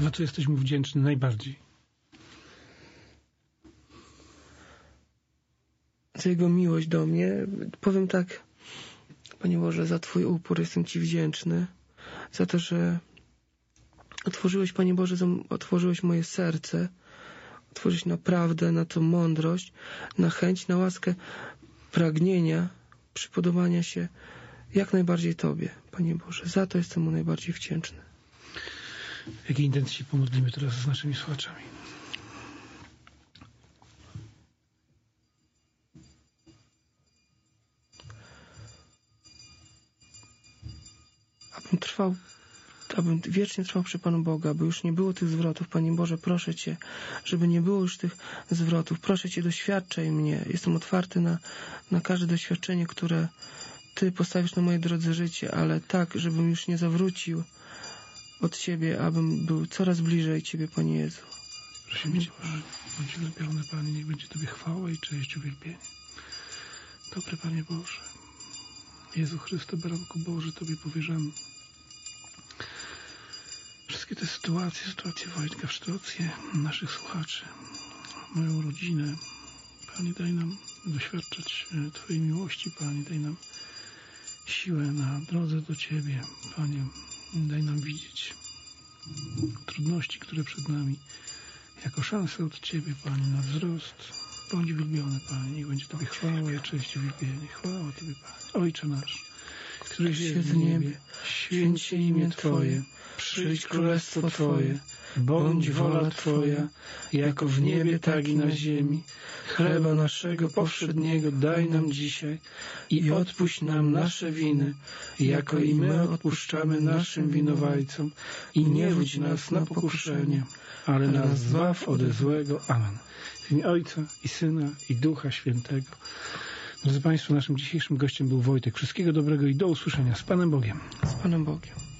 Za co jesteś mu wdzięczny najbardziej? Za Jego miłość do mnie. Powiem tak, Panie Boże, za Twój upór jestem Ci wdzięczny. Za to, że otworzyłeś, Panie Boże, otworzyłeś moje serce. Otworzyłeś na prawdę, na tą mądrość, na chęć, na łaskę pragnienia, przypodobania się jak najbardziej Tobie, Panie Boże. Za to jestem Mu najbardziej wdzięczny. W jakiej intencji się pomodlimy teraz z naszymi słuchaczami? Abym wiecznie trwał przy Panu Bogu, aby już nie było tych zwrotów. Panie Boże, proszę Cię, żeby nie było już tych zwrotów. Proszę Cię, doświadczaj mnie. Jestem otwarty na każde doświadczenie, które Ty postawisz na mojej drodze życie, ale tak, żebym już nie zawrócił od Ciebie, abym był coraz bliżej Ciebie, Panie Jezu. Prosimy Cię, Boże, bądź wielbiony, Panie, niech będzie Tobie chwała i cześć, uwielbienie. Dobry Panie Boże, Jezu Chryste, Baranku Boży, Tobie powierzamy wszystkie te sytuacje Wojtka, sytuacje naszych słuchaczy, moją rodzinę. Panie, daj nam doświadczać Twojej miłości, Panie, daj nam siłę na drodze do Ciebie, Panie, daj nam widzieć trudności, które przed nami, jako szansę od Ciebie, Panie, na wzrost. Bądź wielbiony, Panie, niech będzie Tobie chwała i cześć, uwielbienie. Chwała Tobie, Panie. Ojcze nasz, któryś jest w niebie, święć się imię Twoje, przyjdź królestwo Twoje, bądź wola Twoja, jako w niebie, tak i na ziemi. Chleba naszego powszedniego daj nam dzisiaj i odpuść nam nasze winy, jako i my odpuszczamy naszym winowajcom. I nie wódź nas na pokuszenie, ale nas zbaw ode złego. Amen. W imię Ojca i Syna i Ducha Świętego. Drodzy Państwo, naszym dzisiejszym gościem był Wojtek. Wszystkiego dobrego i do usłyszenia. Z Panem Bogiem. Z Panem Bogiem.